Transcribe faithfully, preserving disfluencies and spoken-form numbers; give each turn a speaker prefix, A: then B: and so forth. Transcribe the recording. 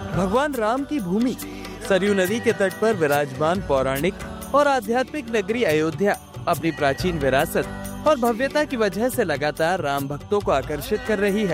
A: भगवान राम की भूमि सरयू नदी के तट पर विराजमान पौराणिक और आध्यात्मिक नगरी अयोध्या अपनी प्राचीन विरासत और भव्यता की वजह से लगातार राम भक्तों को आकर्षित कर रही है।